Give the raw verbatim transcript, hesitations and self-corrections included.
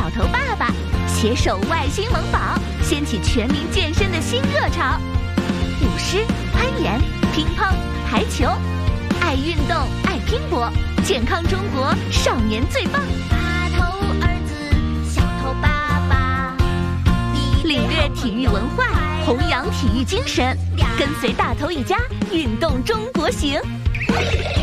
小头爸爸携手外星萌宝，掀起全民健身的新热潮。舞狮、攀岩、乒乓、排球，爱运动，爱拼搏，健康中国，少年最棒！ 大头儿子，小头爸爸， 领略体育文化，弘扬体育精神，跟随大头一家运动中国行。